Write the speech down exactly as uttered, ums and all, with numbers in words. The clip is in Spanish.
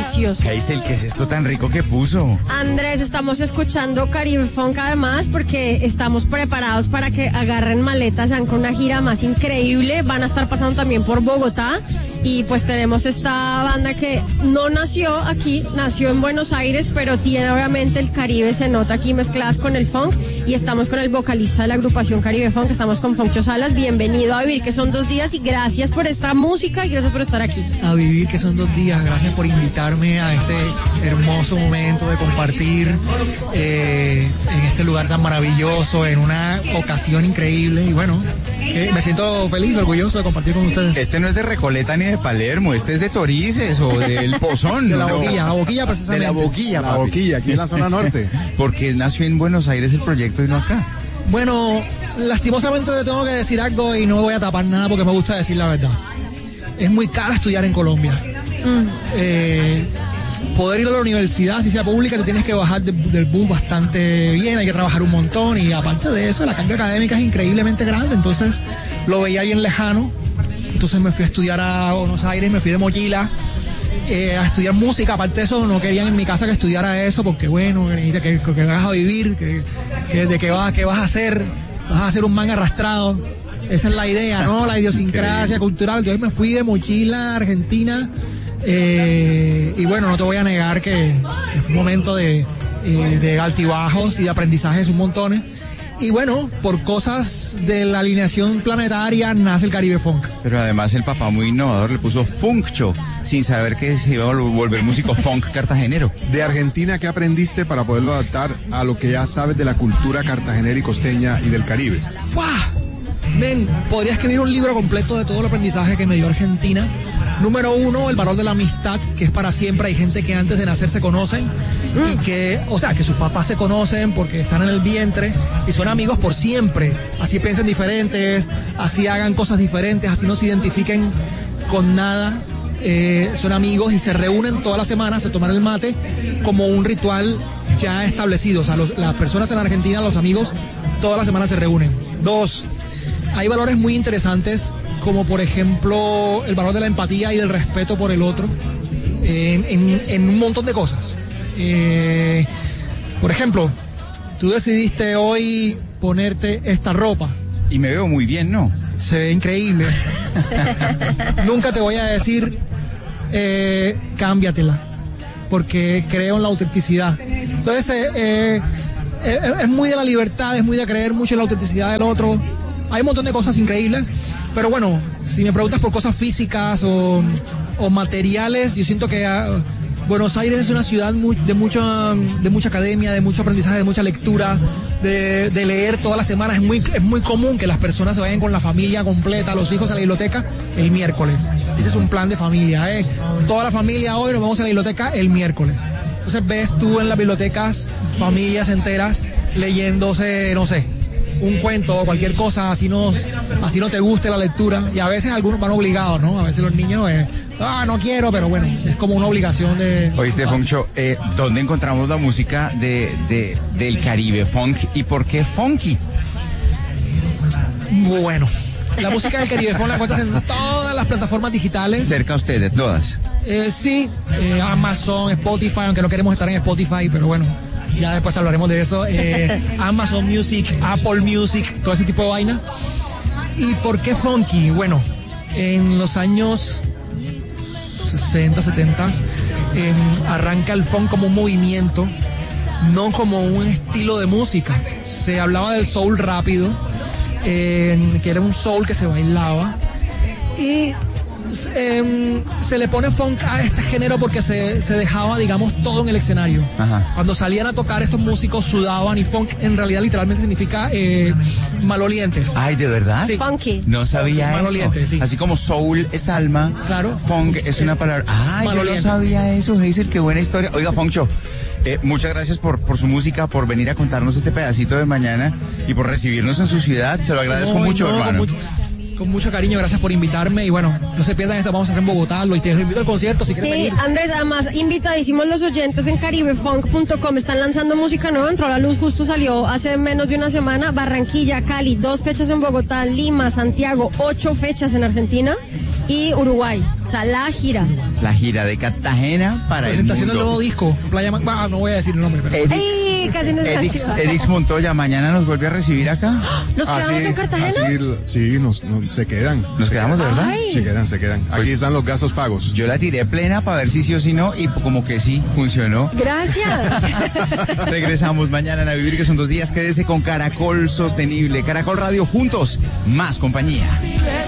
delicioso. ¿Qué es el que es esto tan rico que puso? Andrés, estamos escuchando Caribe Funk además porque estamos preparados para que agarren maletas, sean con una gira más increíble. Van a estar pasando también por Bogotá y pues tenemos esta banda que no nació aquí, nació en Buenos Aires, pero tiene obviamente el Caribe, se nota aquí mezcladas con el funk, y estamos con el vocalista de la agrupación Caribe Funk, estamos con Foncho Salas. Bienvenido a Vivir, que son dos días, y gracias por esta música y gracias por estar aquí. A Vivir, que son dos días, gracias por invitarme a este hermoso momento de compartir eh, en este lugar tan maravilloso, en una ocasión increíble, y bueno, eh, me siento feliz, orgulloso de compartir con ustedes. Este no es de Recoleta ni de Palermo, este es de Torices o del Pozón. De la no. Boquilla, la Boquilla precisamente. De la Boquilla, La Boquilla, aquí en la zona norte. Porque nació en Buenos Aires el proyecto y no acá. Bueno, lastimosamente te tengo que decir algo y no voy a tapar nada porque me gusta decir la verdad. Es muy caro estudiar en Colombia. Mm. Eh, poder ir a la universidad, si sea pública, te tienes que bajar de, del bus bastante bien, hay que trabajar un montón, y aparte de eso, la carga académica es increíblemente grande, entonces lo veía bien lejano. Entonces me fui a estudiar a Buenos Aires, me fui de mochila eh, a estudiar música. Aparte de eso, no querían en mi casa que estudiara eso, porque bueno, que, que, que vas a vivir, que, que de qué vas, qué vas a hacer, vas a hacer un man arrastrado. Esa es la idea, ¿no? La idiosincrasia cultural. Entonces me fui de mochila a Argentina, eh, y bueno, no te voy a negar que, que fue un momento de, eh, de altibajos y de aprendizajes un montón. Y bueno, por cosas de la alineación planetaria nace el Caribe Funk. Pero además el papá, muy innovador, le puso Funkcho, sin saber que se iba a volver músico funk cartagenero. De Argentina, ¿qué aprendiste para poderlo adaptar a lo que ya sabes de la cultura cartagenera y costeña y del Caribe? ¡Fua! Men, podría escribir un libro completo de todo el aprendizaje que me dio Argentina. Número uno, el valor de la amistad, que es para siempre. Hay gente que antes de nacer se conocen y que, o sea, que sus papás se conocen porque están en el vientre y son amigos por siempre. Así piensen diferentes, así hagan cosas diferentes, así no se identifiquen con nada. Eh, son amigos y se reúnen todas las semanas, se toman el mate como un ritual ya establecido. O sea, los, las personas en Argentina, los amigos, todas las semanas se reúnen. Dos, hay valores muy interesantes, como por ejemplo el valor de la empatía y del respeto por el otro, en, en, en un montón de cosas. Eh, por ejemplo, tú decidiste hoy ponerte esta ropa. Y me veo muy bien, ¿no? Se ve increíble. Nunca te voy a decir, eh, cámbiatela, porque creo en la autenticidad. Entonces, eh, eh, es, es muy de la libertad, es muy de creer mucho en la autenticidad del otro. Hay un montón de cosas increíbles, pero bueno, si me preguntas por cosas físicas o, o materiales, yo siento que uh, Buenos Aires es una ciudad muy, de, mucha, de mucha academia, de mucho aprendizaje, de mucha lectura, de, de leer todas las semanas. Es muy, es muy común que las personas se vayan con la familia completa, los hijos a la biblioteca el miércoles. Ese es un plan de familia, ¿eh? Toda la familia hoy nos vamos a la biblioteca el miércoles. Entonces ves tú en las bibliotecas familias enteras leyéndose, no sé, un cuento o cualquier cosa, así no, así no te guste la lectura, y a veces algunos van obligados, ¿no? A veces los niños, eh, ah, no quiero, pero bueno, es como una obligación de... Oíste, Foncho, eh, ¿dónde encontramos la música de, de, del Caribe Funk y por qué funky? Bueno, la música del Caribe Funk la encuentras en todas las plataformas digitales. Cerca a usted, de todas. Eh, sí, eh, Amazon, Spotify, aunque no queremos estar en Spotify, pero bueno, ya después hablaremos de eso. Eh, Amazon Music, Apple Music, todo ese tipo de vainas. ¿Y por qué funky? Bueno, en los años sesenta, setenta eh, arranca el funk como un movimiento, no como un estilo de música. Se hablaba del soul rápido, eh, que era un soul que se bailaba, y Eh, se le pone funk a este género porque se, se dejaba, digamos, todo en el escenario. Ajá. Cuando salían a tocar estos músicos sudaban, y funk en realidad literalmente significa eh, malolientes. Ay, ¿de verdad? Sí. Funky. No sabía malolientes, eso. Sí. Así como soul es alma, claro, funk es, es una palabra. Ay, yo no sabía eso, Hazel, qué buena historia. Oiga, Foncho, eh, muchas gracias por, por su música, por venir a contarnos este pedacito de mañana y por recibirnos en su ciudad. Se lo agradezco no, mucho, no, hermano. Mucho... Con mucho cariño, gracias por invitarme, y bueno, no se pierdan esto, vamos a hacer en Bogotá, lo invito al concierto si quieren Sí, venir. Andrés, además, invitadísimos los oyentes en caribe funk punto com, están lanzando música nueva, entró a la luz, justo salió hace menos de una semana. Barranquilla, Cali, dos fechas en Bogotá, Lima, Santiago, ocho fechas en Argentina, y Uruguay. O sea, la gira. La gira de Cartagena para presentación el mundo. del nuevo disco, Playa Man... Ah, no voy a decir el nombre, pero... Ay, casi nos Edix, Edix Montoya, mañana nos vuelve a recibir acá. ¿Nos quedamos Así- en Cartagena? así, sí, nos, nos- se quedan. ¿Nos Se quedamos de quedan. verdad? Ay. Se quedan, se quedan. Aquí están los gastos pagos. Yo la tiré plena para ver si sí o si no y como que sí, funcionó. Gracias. Regresamos mañana en A Vivir, que son dos días. Quédese con Caracol Sostenible. Caracol Radio, juntos, más compañía.